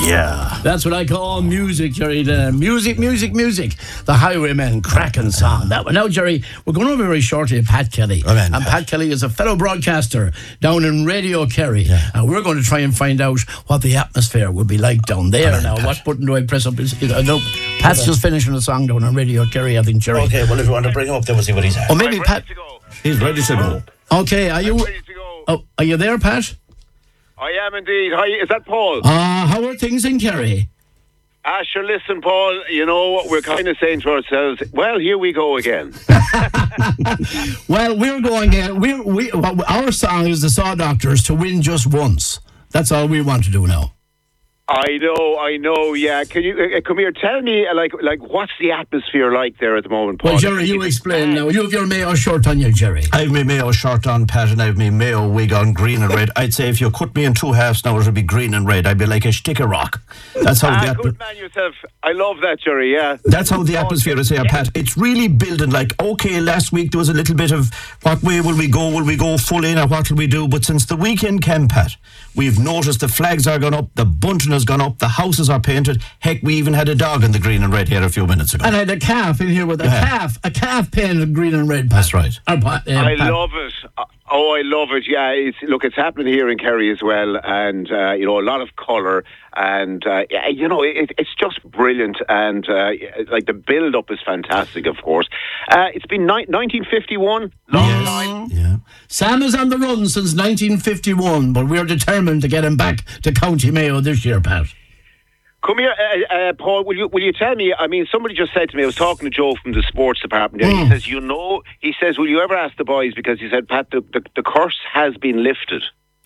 Yeah. That's what I call music, Jerry. The music. The Highwaymen, cracking song. That one. Now, Jerry, we're going over very shortly to Pat Kelly. Amen, and Pat Kelly is a fellow broadcaster down in Radio Kerry. Yeah. And we're going to try and find out what the atmosphere would be like down there. Amen, now, Pat. what button do I press up? No, Pat's just finishing a song down on Radio Kerry, I think, Jerry. Okay, well, if you want to bring him up, then we'll see what he's at. Or maybe I'm Pat. ready to go. He's ready to go. Okay, are you? I'm ready to go. Oh, are you there, Pat? I am indeed. Hi, is that Paul? How are things in Kerry? Sure, listen, Paul, you know, we're kind of saying to ourselves, well, here we go again. Well, we're going. Our song is the Saw Doctors to win just once. That's all we want to do now. I know, yeah. Can you come here? Tell me, like, what's the atmosphere like there at the moment, Paul? Well, Jerry, you explain now. You have your Mayo shirt on you, Jerry. I have my Mayo shirt on, Pat, and I have my Mayo wig on, green and red. I'd say if you cut me in two halves now, it would be green and red. I'd be like a stick of rock. That's how good man yourself. I love that, Jerry, yeah. That's how the atmosphere is here, Pat. It's really building like, okay, last week there was a little bit of what way will we go? Will we go full in or what will we do? But since the weekend came, Pat, we've noticed the flags are gone up, the bunting has gone up, the houses are painted. Heck, we even had a dog in the green and red here a few minutes ago. And I had a calf in here with a calf painted green and red. That's right. I love it. Oh, I love it. Yeah, it's happening here in Kerry as well, and a lot of colour, and it's just brilliant, and like the build-up is fantastic. Of course, it's been 1951, long time. Yeah. Sam is on the run since 1951, but we're determined to get him back to County Mayo this year, Pat. Come here, Paul. Will you tell me? I mean, somebody just said to me. I was talking to Joe from the sports department. And he says, he says, will you ever ask the boys? Because he said, Pat, the curse has been lifted.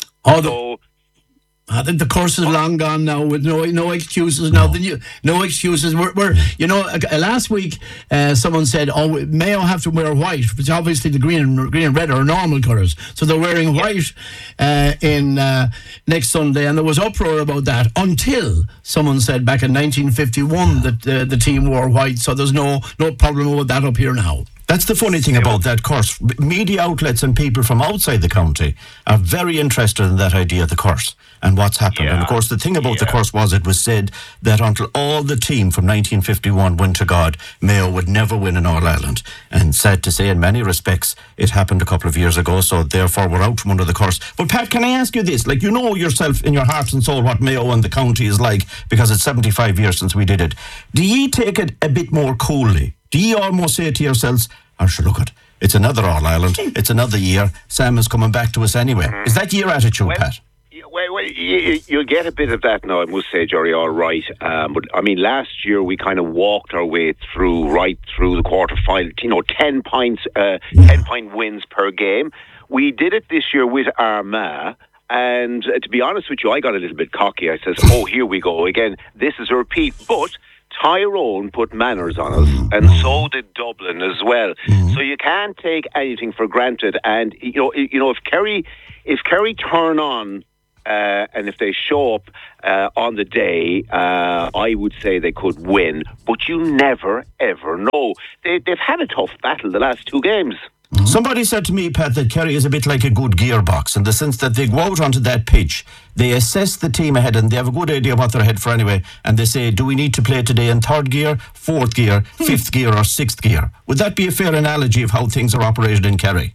I think the curse is long gone now, with no excuses now. No excuses. We're last week someone said, Mayo have to wear white, which obviously the green and red are normal colours. So they're wearing white in next Sunday, and there was uproar about that until someone said back in 1951 that the team wore white. So there's no problem with that up here now. That's the funny thing about that curse. Media outlets and people from outside the county are very interested in that idea of the curse and what's happened. Yeah. And of course, the thing about the curse was it was said that until all the team from 1951 went to God, Mayo would never win in All Ireland. And sad to say, in many respects, it happened a couple of years ago, so therefore we're out from under the curse. But Pat, can I ask you this? Like, you know yourself in your heart and soul what Mayo and the county is like, because it's 75 years since we did it. Do ye take it a bit more coolly? Do you almost say to yourselves, sure, look it's another All Ireland, it's another year, Sam is coming back to us anyway. Is that your attitude, Pat? Well, you'll get a bit of that now, I must say, Jerry, all right. But, I mean, last year we kind of walked our way right through the quarter-final, 10 points, 10-point wins per game. We did it this year with Armagh. And to be honest with you, I got a little bit cocky. I says, here we go again. This is a repeat. But Tyrone put manners on us, and so did Dublin as well. So you can't take anything for granted. And if Kerry turn on and if they show up on the day, I would say they could win. But you never ever know. They've had a tough battle the last two games. Somebody said to me, Pat, that Kerry is a bit like a good gearbox in the sense that they go out onto that pitch, they assess the team ahead and they have a good idea what they're ahead for anyway, and they say, do we need to play today in third gear, fourth gear, fifth gear or sixth gear? Would that be a fair analogy of how things are operated in Kerry?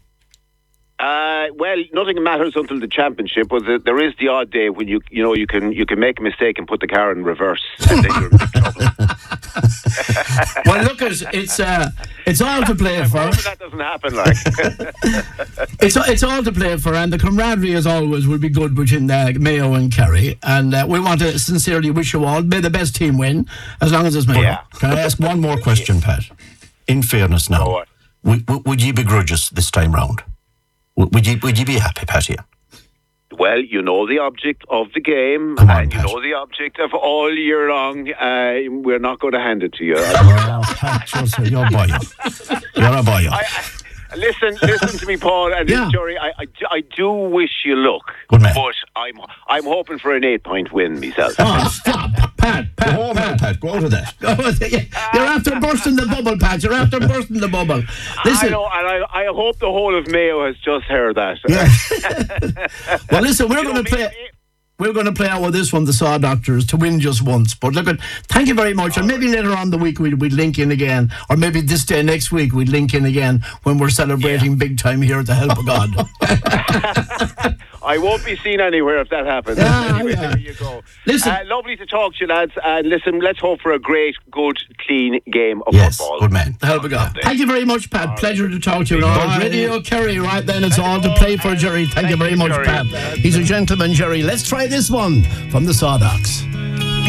Well, nothing matters until the championship, but there is the odd day when you can make a mistake and put the car in reverse, and then you're in big trouble. Well, look, it's all to play for. That doesn't happen, like. It's all to play for, and the camaraderie, as always, will be good between Mayo and Kerry. And we want to sincerely wish you all, may the best team win, as long as it's Mayo. Yeah. Can I ask one more question, Pat? In fairness now, would you begrudge us this time round? Would you be happy, Pat, here? Well, you know the object of the game, Come on, and you Pat. know the object of all year long. We're not going to hand it to you. Well, Pat, you're a boy. You're a boy. Listen to me, Paul, and Jerry. I do wish you luck, Good man. but I'm hoping for an 8-point win myself. Oh, stop, Pat. Go on, Pat. Go out of that. You're after bursting the bubble, Pat. You're after bursting the bubble. Listen. I know, and I hope the whole of Mayo has just heard that. Yeah. Well, listen, we're going to play. we're going to play out with this one, the Saw Doctors, to win just once. But look, thank you very much. And maybe later on the week we'd link in again, or maybe this day next week we'd link in again when we're celebrating big time here at the Help of God. I won't be seen anywhere if that happens. Anyway, there you go. Listen, lovely to talk to you, lads. And listen, let's hope for a great, good, clean game of football. Good man. The Help of God. Thank you very much, Pat. Pleasure to talk to you. Radio Kerry, right then, it's all to play for, Jerry. Thank you very much, Pat. He's a gentleman, Jerry. Let's try this one from the Saw Docs.